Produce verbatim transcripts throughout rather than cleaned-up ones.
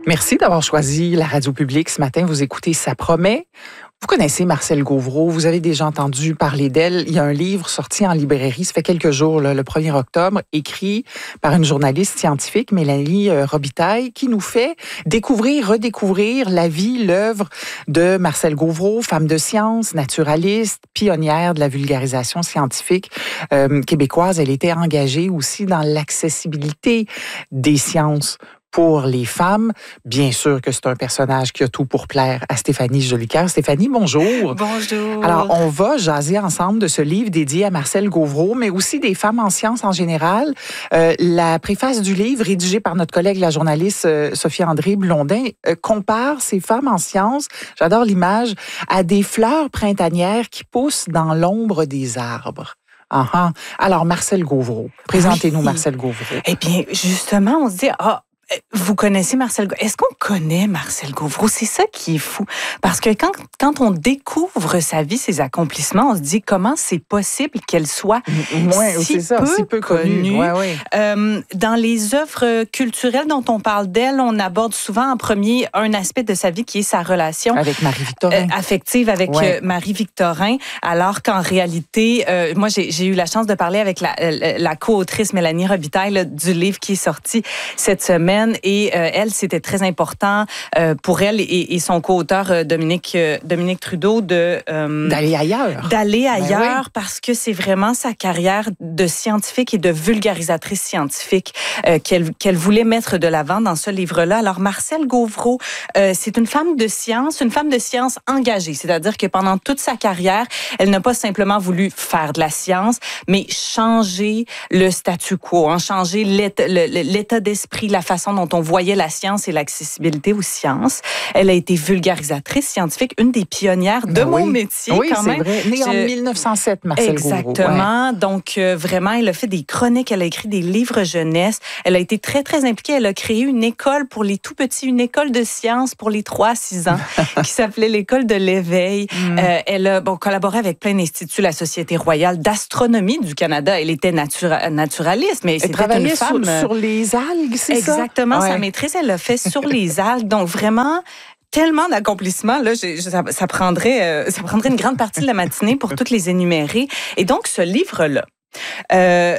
Merci d'avoir choisi la radio publique ce matin. Vous écoutez Ça promet. Vous connaissez Marcelle Gauvreau, vous avez déjà entendu parler d'elle. Il y a un livre sorti en librairie, ça fait quelques jours, là, le premier octobre, écrit par une journaliste scientifique, Mélanie Robitaille, qui nous fait découvrir, redécouvrir la vie, l'œuvre de Marcelle Gauvreau, femme de science, naturaliste, pionnière de la vulgarisation scientifique euh, québécoise. Elle était engagée aussi dans l'accessibilité des sciences pour les femmes. Bien sûr que c'est un personnage qui a tout pour plaire à Stéphanie Jolicoeur. Stéphanie, bonjour. Bonjour. Alors, on va jaser ensemble de ce livre dédié à Marcelle Gauvreau, mais aussi des femmes en sciences en général. Euh, la préface du livre, rédigée par notre collègue, la journaliste euh, Sophie-André Blondin, euh, compare ces femmes en sciences, j'adore l'image, à des fleurs printanières qui poussent dans l'ombre des arbres. Uh-huh. Alors, Marcelle Gauvreau, présentez-nous oui. Marcelle Gauvreau. Eh bien, justement, on se dit, ah, vous connaissez Marcelle Gauvreau? Est-ce qu'on connaît Marcelle Gauvreau? C'est ça qui est fou. Parce que quand, quand on découvre sa vie, ses accomplissements, on se dit comment c'est possible qu'elle soit ouais, si, c'est ça, peu si peu connue. connue. Ouais, ouais. Euh, dans les œuvres culturelles dont on parle d'elle, on aborde souvent en premier un aspect de sa vie qui est sa relation avec Marie-Victorin. Euh, affective avec ouais. euh, Marie-Victorin, alors qu'en réalité, euh, moi j'ai, j'ai eu la chance de parler avec la, la, la co-autrice Mélanie Robitaille là, du livre qui est sorti cette semaine. Et euh, elle, c'était très important euh, pour elle et, et son co-auteur euh, Dominique, euh, Dominique Trudeau de... Euh, d'aller ailleurs. D'aller ailleurs ben oui. Parce que c'est vraiment sa carrière de scientifique et de vulgarisatrice scientifique euh, qu'elle, qu'elle voulait mettre de l'avant dans ce livre-là. Alors, Marcelle Gauvreau, euh, c'est une femme de science, une femme de science engagée. C'est-à-dire que pendant toute sa carrière, elle n'a pas simplement voulu faire de la science, mais changer le statu quo, hein, changer l'état, l'état d'esprit, la façon dont on voyait la science et l'accessibilité aux sciences. Elle a été vulgarisatrice scientifique, une des pionnières de oui. mon métier oui, quand même. Oui, c'est vrai. Née Je... en mille neuf cent sept, Marcelle Exactement. Gauvreau. Exactement. Ouais. Donc, euh, vraiment, elle a fait des chroniques, elle a écrit des livres jeunesse. Elle a été très, très impliquée. Elle a créé une école pour les tout-petits, une école de sciences pour les trois à six ans qui s'appelait l'École de l'éveil. Mm. Euh, elle a bon, collaboré avec plein d'instituts, la Société royale d'astronomie du Canada. Elle était natura- naturaliste, mais c'était elle une femme... Sur, sur les algues, c'est Exactement. ça? Exactement, ouais. Sa maîtrise, elle l'a fait sur les algues. Donc, vraiment... tellement d'accomplissements, là, j'ai, ça, ça, prendrait, euh, ça prendrait une grande partie de la matinée pour toutes les énumérer. Et donc, ce livre-là, euh,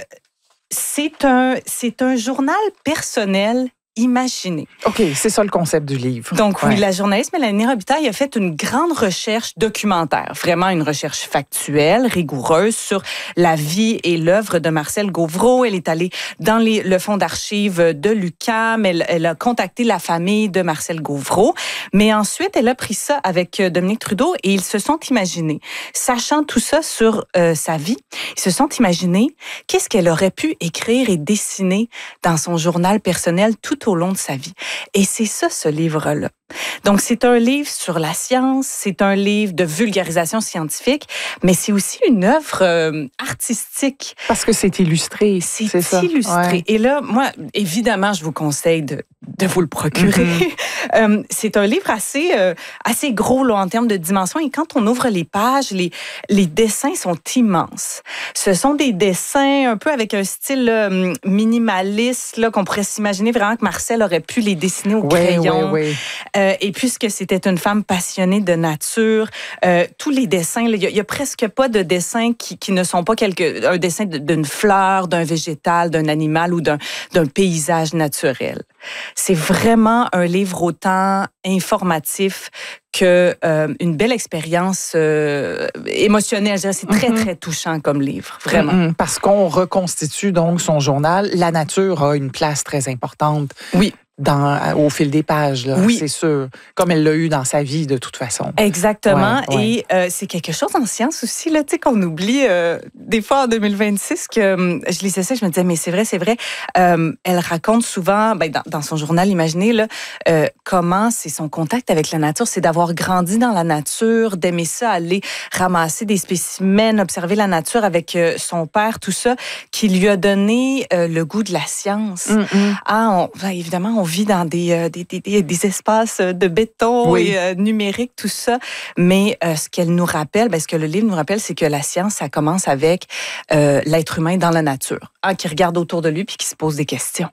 c'est un, c'est un journal personnel imaginé. OK, c'est ça le concept du livre. Donc ouais. oui, la journaliste Mélanie Robitaille a fait une grande recherche documentaire, vraiment une recherche factuelle, rigoureuse sur la vie et l'œuvre de Marcelle Gauvreau. Elle est allée dans les, le fonds d'archives de l'U Q A M, elle, elle a contacté la famille de Marcelle Gauvreau, mais ensuite elle a pris ça avec Dominique Trudeau et ils se sont imaginés, sachant tout ça sur euh, sa vie, ils se sont imaginés qu'est-ce qu'elle aurait pu écrire et dessiner dans son journal personnel tout au long de sa vie. Et c'est ça, ce livre-là. Donc, c'est un livre sur la science, c'est un livre de vulgarisation scientifique, mais c'est aussi une œuvre euh, artistique. Parce que c'est illustré. C'est, c'est ça. illustré. Ouais. Et là, moi, évidemment, je vous conseille de, de vous le procurer. Mm-hmm. euh, c'est un livre assez, euh, assez gros là, en termes de dimension. Et quand on ouvre les pages, les, les dessins sont immenses. Ce sont des dessins un peu avec un style euh, minimaliste là, qu'on pourrait s'imaginer vraiment que Marcelle aurait pu les dessiner au ouais, crayon. Ouais, ouais. Euh, et puisque c'était une femme passionnée de nature, euh, tous les dessins, il y, y a presque pas de dessins qui, qui ne sont pas quelque, un dessin d'une fleur, d'un végétal, d'un animal ou d'un, d'un paysage naturel. C'est vraiment un livre autant informatif que euh, une belle expérience euh, émotionnelle. Je dirais, c'est très, mm-hmm. très touchant comme livre, vraiment. Mm-hmm. Parce qu'on reconstitue donc son journal. La nature a une place très importante. Oui. Dans, au fil des pages, là, oui. c'est sûr. Comme elle l'a eu dans sa vie, de toute façon. Exactement. Ouais, ouais. Et euh, c'est quelque chose en science aussi, là, tu sais, qu'on oublie euh, des fois en deux mille vingt-six, que euh, je lisais ça, je me disais, mais c'est vrai, c'est vrai. Euh, elle raconte souvent, ben, dans, dans son journal imaginé, là, euh, comment c'est son contact avec la nature, c'est d'avoir grandi dans la nature, d'aimer ça, aller ramasser des spécimens, observer la nature avec euh, son père, tout ça, qui lui a donné euh, le goût de la science. Mm-hmm. Ah, on, ben, évidemment, on vit dans des, euh, des, des, des espaces de béton oui. et euh, numérique, tout ça. Mais euh, ce qu'elle nous rappelle, ben, ce que le livre nous rappelle, c'est que la science, ça commence avec euh, l'être humain dans la nature, hein, qui regarde autour de lui puis qui se pose des questions.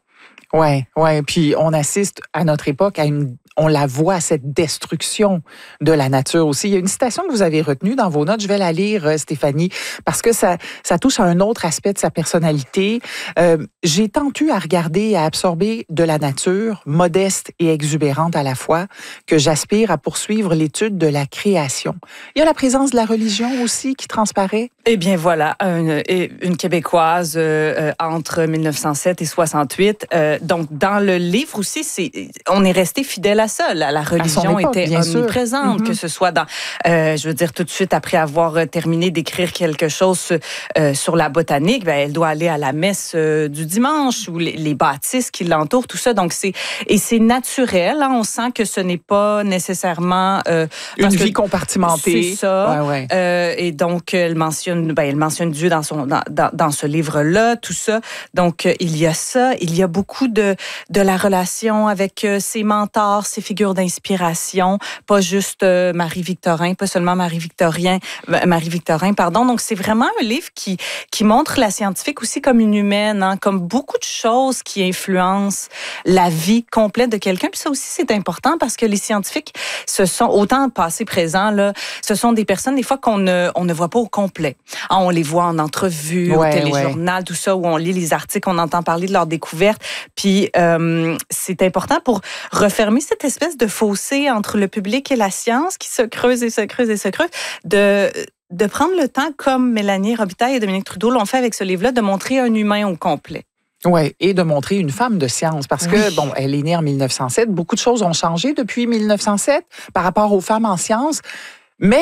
Oui, oui. Puis on assiste à notre époque à une, on la voit, à cette destruction de la nature aussi. Il y a une citation que vous avez retenue dans vos notes. Je vais la lire, Stéphanie, parce que ça, ça touche à un autre aspect de sa personnalité. Euh, j'ai tant eu à regarder et à absorber de la nature, modeste et exubérante à la fois, que j'aspire à poursuivre l'étude de la création. Il y a la présence de la religion aussi qui transparaît. Eh bien voilà, une, une Québécoise euh, entre mille neuf cent sept et soixante-huit. Euh, donc dans le livre aussi, c'est, on est resté fidèle à ça. La, la religion époque, était omniprésente, mm-hmm. que ce soit dans, euh, je veux dire tout de suite après avoir terminé d'écrire quelque chose euh, sur la botanique, ben elle doit aller à la messe euh, du dimanche ou les, les bâtisses qui l'entourent, tout ça. Donc c'est et c'est naturel. Hein, on sent que ce n'est pas nécessairement euh, une vie compartimentée. C'est ça. Ouais, ouais. Euh, et donc elle mentionne Ben, elle mentionne Dieu dans, son, dans, dans, dans ce livre-là, tout ça. Donc, euh, il y a ça. Il y a beaucoup de, de la relation avec euh, ses mentors, ses figures d'inspiration, pas juste euh, Marie-Victorin, pas seulement Marie-Victorien, euh, Marie-Victorin, pardon. Donc, c'est vraiment un livre qui, qui montre la scientifique aussi comme une humaine, hein, comme beaucoup de choses qui influencent la vie complète de quelqu'un. Puis ça aussi, c'est important parce que les scientifiques, ce sont, autant passé, présent, là, ce sont des personnes, des fois, qu'on ne, on ne voit pas au complet. Ah, on les voit en entrevue, ouais, au téléjournal, ouais. tout ça, où on lit les articles, on entend parler de leurs découvertes. Puis, euh, c'est important pour refermer cette espèce de fossé entre le public et la science qui se creuse et se creuse et se creuse, de... de prendre le temps, comme Mélanie Robitaille et Dominique Trudeau l'ont fait avec ce livre-là, de montrer un humain au complet. Oui, et de montrer une femme de science, parce que, oui. bon, elle est née en mille neuf cent sept. Beaucoup de choses ont changé depuis mille neuf cent sept par rapport aux femmes en sciences, mais...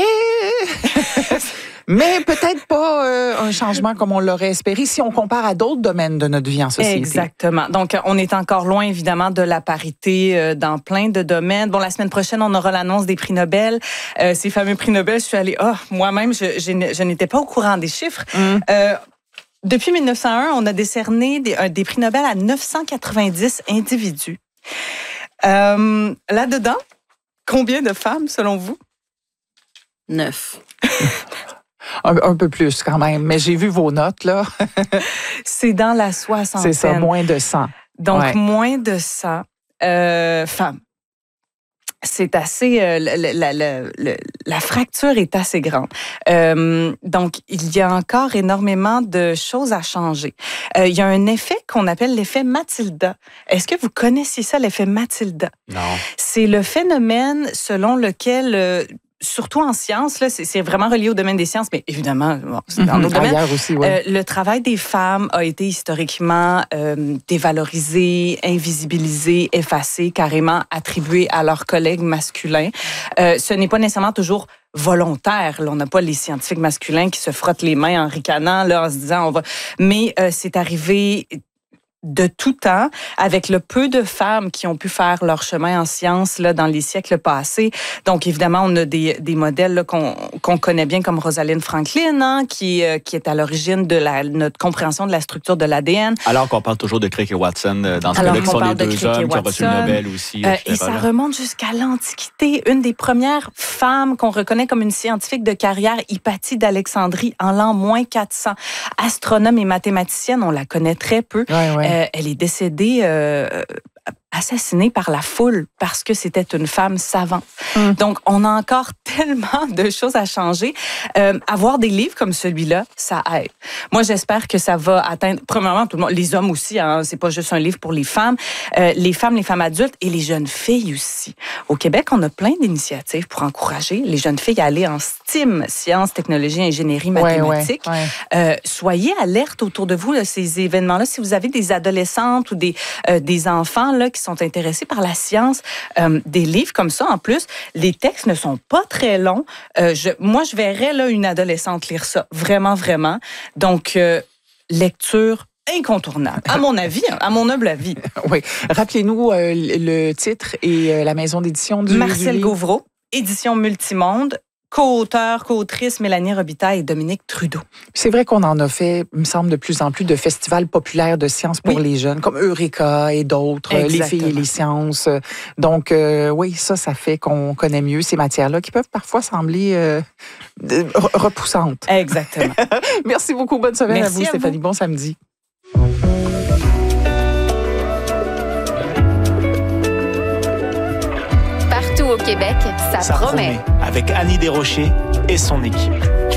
Mais peut-être pas euh, un changement comme on l'aurait espéré si on compare à d'autres domaines de notre vie en société. Exactement. Donc, on est encore loin, évidemment, de la parité euh, dans plein de domaines. Bon, la semaine prochaine, on aura l'annonce des prix Nobel. Euh, ces fameux prix Nobel, je suis allée... Oh, moi-même, je, je, je n'étais pas au courant des chiffres. Mm. Euh, depuis mille neuf cent un, on a décerné des, des prix Nobel à neuf cent quatre-vingt-dix individus. Euh, là-dedans, combien de femmes, selon vous? Neuf. Un, un peu plus quand même, mais j'ai vu vos notes, là. C'est dans la soixantaine. C'est ça, moins de cent. Donc, ouais. moins de cent euh, femmes. C'est assez... Euh, la, la, la, la, la fracture est assez grande. Euh, donc, il y a encore énormément de choses à changer. Euh, il y a un effet qu'on appelle l'effet Matilda. Est-ce que vous connaissiez ça, l'effet Matilda? Non. C'est le phénomène selon lequel... Euh, surtout en sciences, là, c'est, c'est vraiment relié au domaine des sciences, mais évidemment, bon, c'est dans d'autres domaines. Ailleurs aussi, ouais. euh, le travail des femmes a été historiquement euh, dévalorisé, invisibilisé, effacé, carrément attribué à leurs collègues masculins. Euh, ce n'est pas nécessairement toujours volontaire. Là, on n'a pas les scientifiques masculins qui se frottent les mains en ricanant, là, en se disant on va. Mais euh, c'est arrivé de tout temps, avec le peu de femmes qui ont pu faire leur chemin en sciences là, dans les siècles passés. Donc, évidemment, on a des, des modèles là, qu'on, qu'on connaît bien comme Rosalind Franklin, hein, qui, euh, qui est à l'origine de la, notre compréhension de la structure de l'A D N. Alors qu'on parle toujours de Crick et Watson, dans ce cas-là, qui sont les deux hommes qui ont reçu le Nobel aussi. Euh, et ça remonte jusqu'à l'Antiquité. Une des premières femmes qu'on reconnaît comme une scientifique de carrière, Hypatie d'Alexandrie, en l'an moins quatre cents. Astronome et mathématicienne, on la connaît très peu. Ouais, ouais. Euh, elle est décédée euh, assassinée par la foule parce que c'était une femme savante. Mm. Donc, on a encore tellement de choses à changer. Euh, avoir des livres comme celui-là, ça aide. Moi, j'espère que ça va atteindre, premièrement, tout le monde, les hommes aussi, hein, c'est pas juste un livre pour les femmes, euh, les femmes, les femmes adultes et les jeunes filles aussi. Au Québec, on a plein d'initiatives pour encourager les jeunes filles à aller en S T I M, sciences, technologies, ingénierie, mathématiques. Ouais, ouais, ouais. Euh, soyez alertes autour de vous, là, ces événements-là. Si vous avez des adolescentes ou des, euh, des enfants là, qui sont intéressés par la science, euh, des livres comme ça, en plus, les textes ne sont pas très longs. Euh, je, moi, je verrais là, une adolescente lire ça, vraiment, vraiment. Donc, euh, lecture incontournable, à mon avis, à mon humble avis. Oui. Rappelez-nous euh, le titre et euh, la maison d'édition du Marcel du Gauvreau, édition Multimonde. Co-auteur, co-autrice Mélanie Robitaille et Dominique Trudeau. C'est vrai qu'on en a fait, il me semble, de plus en plus de festivals populaires de sciences pour oui. les jeunes, comme Eureka et d'autres, Exactement. Les filles et les sciences. Donc, euh, oui, ça, ça fait qu'on connaît mieux ces matières-là qui peuvent parfois sembler euh, repoussantes. Exactement. Merci beaucoup. Bonne semaine Merci à vous, à Stéphanie. Vous. Bon samedi. Québec, ça, ça promet. promet. Avec Annie Desrochers et son équipe.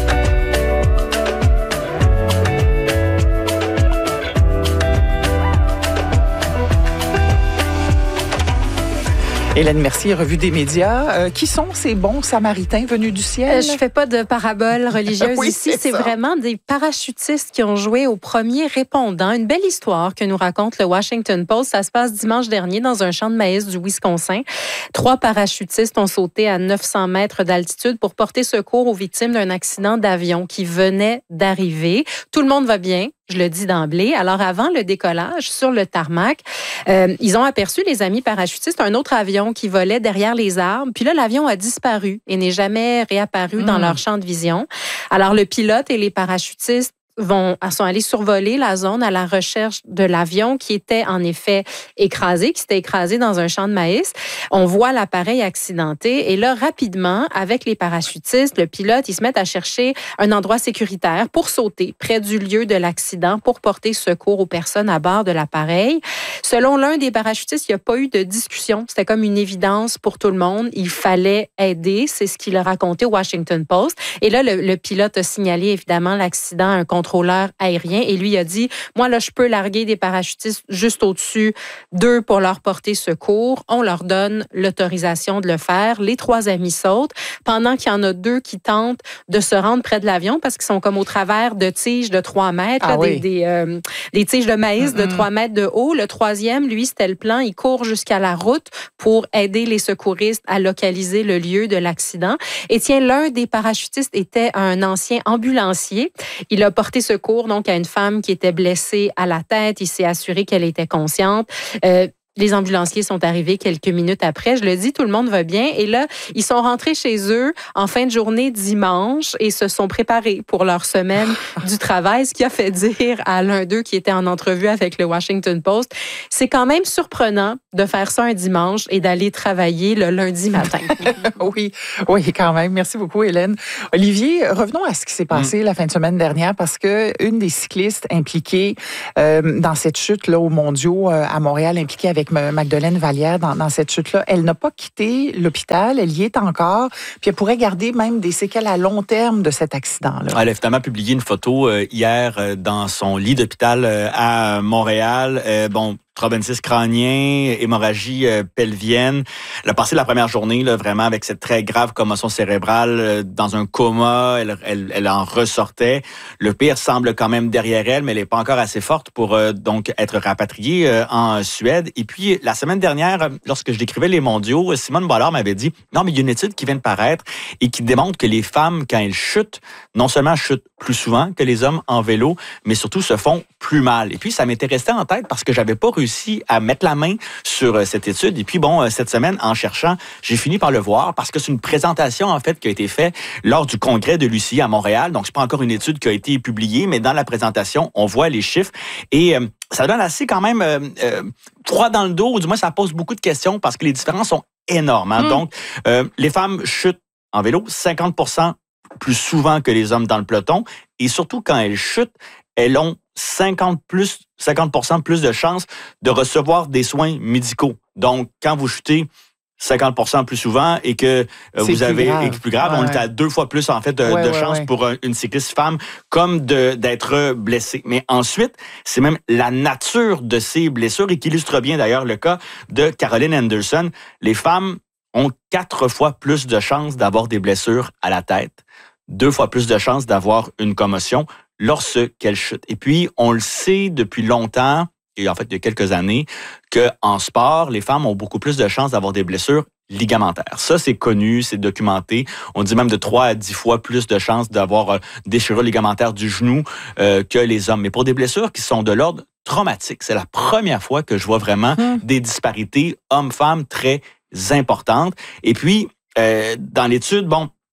Hélène Mercier, Revue des médias. Euh, qui sont ces bons samaritains venus du ciel? Euh, je fais pas de parabole religieuse oui, ici. c'est C'est ça. vraiment des parachutistes qui ont joué au premier répondant. Une belle histoire que nous raconte le Washington Post. Ça se passe dimanche dernier dans un champ de maïs du Wisconsin. Trois parachutistes ont sauté à neuf cents mètres d'altitude pour porter secours aux victimes d'un accident d'avion qui venait d'arriver. Tout le monde va bien. Je le dis d'emblée. Alors, avant le décollage sur le tarmac, euh, ils ont aperçu, les amis parachutistes, un autre avion qui volait derrière les arbres. Puis là, l'avion a disparu et n'est jamais réapparu mmh. dans leur champ de vision. Alors, le pilote et les parachutistes vont sont allés survoler la zone à la recherche de l'avion qui était en effet écrasé, qui s'était écrasé dans un champ de maïs. On voit l'appareil accidenté et là, rapidement, avec les parachutistes, le pilote, ils se mettent à chercher un endroit sécuritaire pour sauter près du lieu de l'accident pour porter secours aux personnes à bord de l'appareil. Selon l'un des parachutistes, il n'y a pas eu de discussion. C'était comme une évidence pour tout le monde. Il fallait aider. C'est ce qu'il a raconté au Washington Post. Et là, le, le pilote a signalé évidemment l'accident à un contrôleur aérien et lui a dit, moi là, je peux larguer des parachutistes juste au-dessus d'eux pour leur porter secours. On leur donne l'autorisation de le faire. Les trois amis sautent pendant qu'il y en a deux qui tentent de se rendre près de l'avion parce qu'ils sont comme au travers de tiges de trois mètres, ah là, oui. des, des, euh, des tiges de maïs mm-hmm. de trois mètres de haut. Le troisième, lui, c'était le plan. Il court jusqu'à la route pour aider les secouristes à localiser le lieu de l'accident. Et tiens, l'un des parachutistes était un ancien ambulancier. Il a porté secours donc à une femme qui était blessée à la tête. Il s'est assuré qu'elle était consciente. Euh, Les ambulanciers sont arrivés quelques minutes après. Je le dis, tout le monde va bien. Et là, ils sont rentrés chez eux en fin de journée dimanche et se sont préparés pour leur semaine du travail, ce qui a fait dire à l'un d'eux qui était en entrevue avec le Washington Post, c'est quand même surprenant de faire ça un dimanche et d'aller travailler le lundi matin. oui, oui, quand même. Merci beaucoup, Hélène. Olivier, revenons à ce qui s'est passé mmh. la fin de semaine dernière parce que une des cyclistes impliquées euh, dans cette chute là aux Mondiaux euh, à Montréal, impliquée avec Magdeleine Vallière dans, dans cette chute-là, elle n'a pas quitté l'hôpital, elle y est encore, puis elle pourrait garder même des séquelles à long terme de cet accident-là. Elle a finalement publié une photo euh, hier euh, dans son lit d'hôpital euh, à Montréal. Euh, bon, traumatisme crânien, hémorragie euh, pelvienne. Elle a passé la première journée là, vraiment avec cette très grave commotion cérébrale euh, dans un coma. Elle, elle, elle en ressortait. Le pire semble quand même derrière elle, mais elle n'est pas encore assez forte pour euh, donc être rapatriée euh, en Suède. Et puis, la semaine dernière, lorsque je décrivais les mondiaux, Simone Bollard m'avait dit « Non, mais il y a une étude qui vient de paraître et qui démontre que les femmes, quand elles chutent, non seulement chutent plus souvent que les hommes en vélo, mais surtout se font plus mal. » Et puis, ça m'était resté en tête parce que j'avais pas réussi à mettre la main sur cette étude. Et puis, bon, cette semaine, en cherchant, j'ai fini par le voir parce que c'est une présentation, en fait, qui a été faite lors du congrès de l'U C I à Montréal. Donc, c'est pas encore une étude qui a été publiée, mais dans la présentation, on voit les chiffres. Et euh, ça donne assez quand même euh, euh, froid dans le dos, ou du moins, ça pose beaucoup de questions parce que les différences sont énormes. Hein? Mmh. Donc, euh, les femmes chutent en vélo cinquante pour cent plus souvent que les hommes dans le peloton. Et surtout, quand elles chutent, elles ont cinquante pour cent plus de chances de recevoir des soins médicaux. Donc, quand vous chutez cinquante pour cent plus souvent et que euh, vous avez grave. Et plus grave, ouais, on est à deux fois plus en fait de, ouais, de ouais, chances ouais. pour une cycliste femme comme de d'être blessée. Mais ensuite, c'est même la nature de ces blessures et qui illustre bien d'ailleurs le cas de Caroline Anderson. Les femmes ont quatre fois plus de chances d'avoir des blessures à la tête, deux fois plus de chances d'avoir une commotion lorsqu'elles chutent. Et puis, on le sait depuis longtemps, et en fait, il y a quelques années, qu'en sport, les femmes ont beaucoup plus de chances d'avoir des blessures ligamentaires. Ça, c'est connu, c'est documenté. On dit même de trois à dix fois plus de chances d'avoir euh, déchirure ligamentaire du genou euh, que les hommes. Mais pour des blessures qui sont de l'ordre traumatique, c'est la première fois que je vois vraiment mmh. des disparités hommes-femmes très importantes. Et puis, euh, dans l'étude, bon,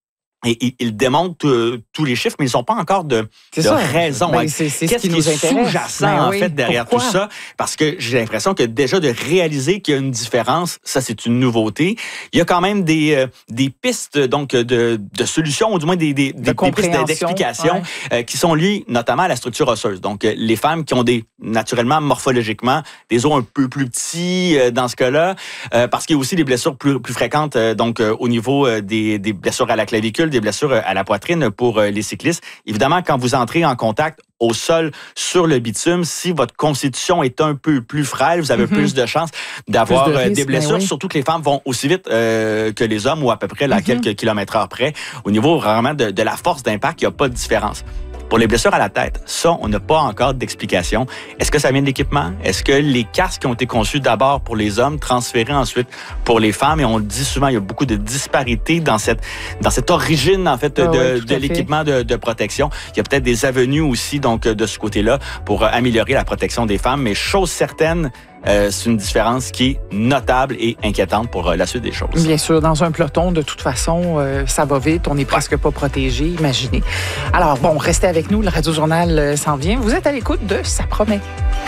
Et ils il démontrent euh, tous les chiffres, mais ils n'ont pas encore de, de ça. raison. Ben, hein. c'est, c'est Qu'est-ce ce qui, qui nous est intéresse. sous-jacent, Ben en oui. fait, derrière Pourquoi? tout ça? Parce que j'ai l'impression que déjà de réaliser qu'il y a une différence, ça, c'est une nouveauté. Il y a quand même des, euh, des pistes donc de, de solutions, ou du moins des, des, De des pistes d'explication ouais. euh, qui sont liées notamment à la structure osseuse. Donc, euh, les femmes qui ont des, naturellement, morphologiquement, des os un peu plus petits euh, dans ce cas-là, euh, parce qu'il y a aussi des blessures plus, plus fréquentes, euh, donc euh, au niveau euh, des, des blessures à la clavicule, des blessures à la poitrine pour euh, les cyclistes. Évidemment, quand vous entrez en contact au sol sur le bitume, si votre constitution est un peu plus frêle, vous avez mm-hmm. plus de chances d'avoir de risque, des blessures, ben oui. surtout que les femmes vont aussi vite euh, que les hommes ou à peu près là, mm-hmm. quelques kilomètres heure près. Au niveau vraiment de, de la force d'impact, il n'y a pas de différence. Pour les blessures à la tête, ça, on n'a pas encore d'explication. Est-ce que ça vient de l'équipement? Est-ce que les casques ont été conçus d'abord pour les hommes, transférés ensuite pour les femmes? Et on le dit souvent, il y a beaucoup de disparités dans cette, dans cette origine, en fait, de, ah oui, de l'équipement de, de protection. Il y a peut-être des avenues aussi, donc, de ce côté-là pour améliorer la protection des femmes. Mais chose certaine, Euh, c'est une différence qui est notable et inquiétante pour euh, la suite des choses. Bien sûr, dans un peloton, de toute façon, euh, ça va vite, on n'est presque pas protégé, imaginez. Alors bon, restez avec nous, le Radio-Journal euh, s'en vient. Vous êtes à l'écoute de Ça promet.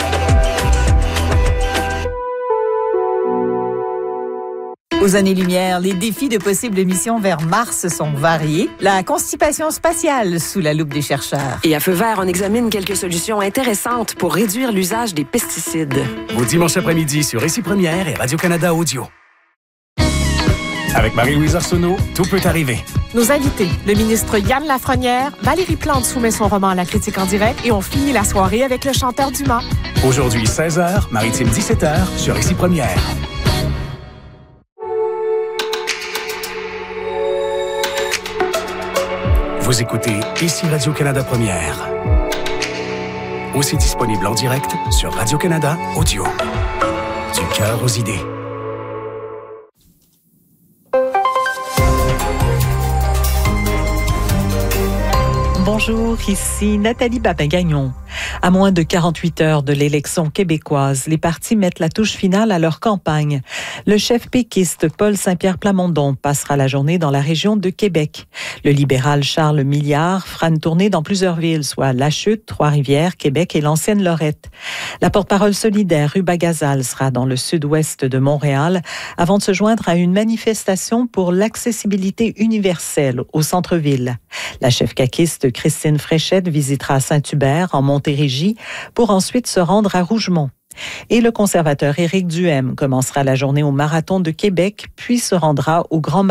Aux années-lumière, les défis de possibles missions vers Mars sont variés. La constipation spatiale sous la loupe des chercheurs. Et à Feu vert, on examine quelques solutions intéressantes pour réduire l'usage des pesticides. Au dimanche après-midi sur Ici Première et Radio-Canada Audio. Avec Marie-Louise Arsenault, tout peut arriver. Nos invités, le ministre Yann Lafrenière, Valérie Plante soumet son roman à la critique en direct et on finit la soirée avec le chanteur Dumas. Aujourd'hui, seize heures, Maritime dix-sept heures, sur Ici Première. Vous écoutez Ici Radio-Canada Première. Aussi disponible en direct sur Radio-Canada Audio. Du cœur aux idées. Bonjour, ici Nathalie Babin-Gagnon. À moins de quarante-huit heures de l'élection québécoise, les partis mettent la touche finale à leur campagne. Le chef péquiste Paul Saint-Pierre Plamondon passera la journée dans la région de Québec. Le libéral Charles Milliard fera une tournée dans plusieurs villes, soit La Chute, Trois-Rivières, Québec et l'ancienne Lorette. La porte-parole solidaire Ruba Gazal sera dans le sud-ouest de Montréal avant de se joindre à une manifestation pour l'accessibilité universelle au centre-ville. La chef caquiste Christine Fréchette visitera Saint-Hubert en Montérégie pour ensuite se rendre à Rougemont. Et le conservateur Éric Duhaime commencera la journée au Marathon de Québec, puis se rendra au Grand